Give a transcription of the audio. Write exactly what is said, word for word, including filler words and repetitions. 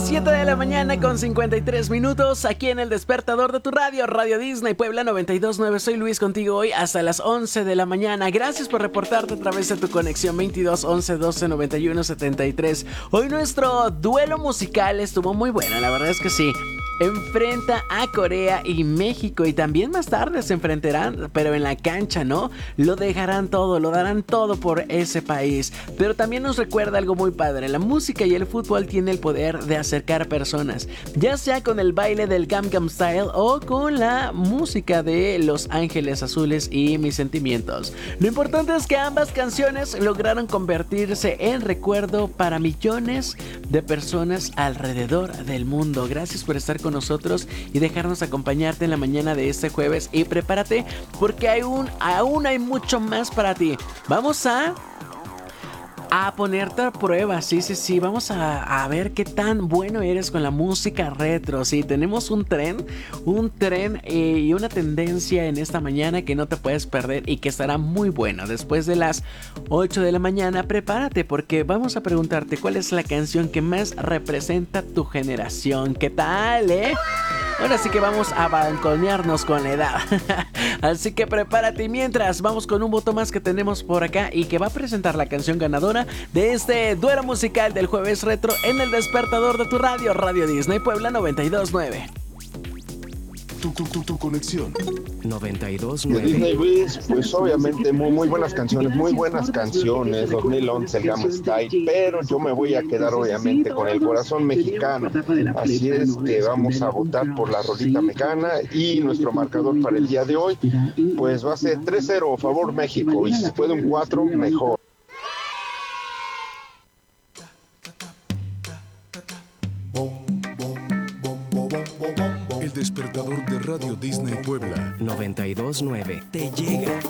siete de la mañana con cincuenta y tres minutos aquí en el despertador de tu radio, Radio Disney Puebla noventa y dos punto nueve. Soy Luis contigo hoy hasta las once de la mañana. Gracias por reportarte a través de tu conexión veintidós once doce noventa y uno setenta y tres. Hoy nuestro duelo musical estuvo muy bueno, la verdad es que sí. Enfrenta a Corea y México y también más tarde se enfrentarán, pero en la cancha, ¿no? Lo dejarán todo, lo darán todo por ese país. Pero también nos recuerda algo muy padre: la música y el fútbol tienen el poder de acercar personas, ya sea con el baile del Gangnam Style o con la música de Los Ángeles Azules y Mis Sentimientos. Lo importante es que ambas canciones lograron convertirse en recuerdo para millones de personas alrededor del mundo. Gracias por estar con nosotros y dejarnos acompañarte en la mañana de este jueves, y prepárate porque hay un, aún hay mucho más para ti. Vamos a A ponerte a prueba, sí, sí, sí. Vamos a, a ver qué tan bueno eres con la música retro. Sí, tenemos un tren, un tren eh, y una tendencia en esta mañana que no te puedes perder y que estará muy buena. Después de las ocho de la mañana, prepárate porque vamos a preguntarte cuál es la canción que más representa tu generación. ¿Qué tal, eh? Ahora sí que vamos a balconearnos con la edad. Así que prepárate, y mientras vamos con un voto más que tenemos por acá y que va a presentar la canción ganadora de este duelo musical del jueves retro en el despertador de tu radio, Radio Disney Puebla noventa y dos punto nueve. Tu, tu, tu, tu conexión noventa y dos De punto nueve. Disney Wish, pues obviamente muy, muy buenas canciones, muy buenas canciones, dos mil once el Gangnam Style, pero yo me voy a quedar obviamente con el corazón mexicano, así es que vamos a votar por la rolita mexicana y nuestro marcador para el día de hoy, pues va a ser tres cero a favor México, y si se puede un cuatro, mejor. El despertador de Radio Disney Puebla noventa y dos punto nueve te llega.